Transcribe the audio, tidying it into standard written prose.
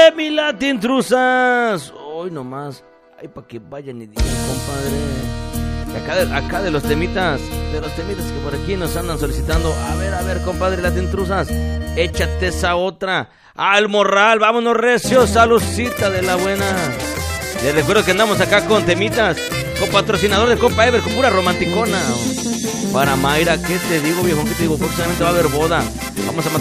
mi Latin Truzas. Hoy nomás. Ay, para que vayan y digan, compadre. Acá de los temitas que por aquí nos andan solicitando. A ver, compadre Latin Truzas. Échate esa otra. Al morral, vámonos recios. Salucita de la buena. Les recuerdo que andamos acá con temitas. Con patrocinador de Compa Ever, con pura romanticona. Para Mayra, ¿qué te digo, viejo? ¿Qué te digo? Próximamente va a haber boda. Vamos a